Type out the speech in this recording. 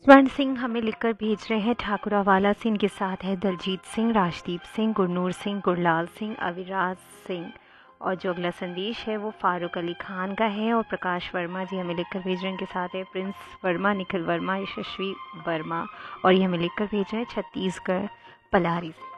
स्वर्ण सिंह हमें लिखकर भेज रहे हैं ठाकुरावाला से, इनके साथ है दलजीत सिंह, राजदीप सिंह, गुरनूर सिंह, गुरलाल सिंह, अविराज सिंह। और जो अगला संदेश है वो फ़ारूक अली खान का है। और प्रकाश वर्मा जी हमें लिखकर भेज रहे हैं, इनके साथ है प्रिंस वर्मा, निखिल वर्मा, यशस्वी वर्मा। और ये हमें लिखकर भेज रहे हैं छत्तीसगढ़ पलारी से।